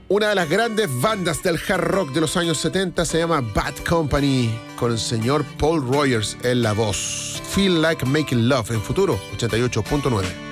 Una de las grandes bandas del hard rock de los años 70 se llama Bad Company, con el señor Paul Rogers en la voz. Feel Like Making Love en Futuro 88.9.